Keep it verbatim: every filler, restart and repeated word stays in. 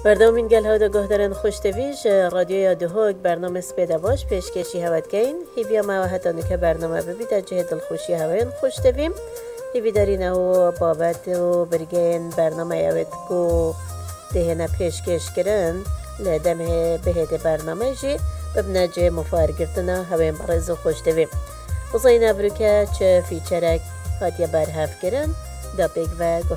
بردامین گل ها دا گهدارن خوشتویش رادیو یادهوک برنامه سپیده باش پیشکشی هوت گین هیویا ما و حتانو که برنامه ببید از جه دلخوشی هوین خوشتویم هیوی دارین او بابت و برگین برنامه یاوید کو دهنه پیشکش کرن لدم بهت برنامه جی ببنجه مفارگرتنا هوین برز و خوشتویم بزاین ابروکه چه فیچرک هاتیا برهف کرن دا بیگ و